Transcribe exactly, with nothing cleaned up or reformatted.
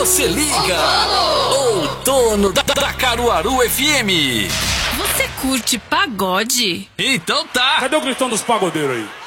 você liga. Outono da, da Caruaru F M. Você curte pagode? Então tá. Cadê o Cristão dos Pagodeiros aí?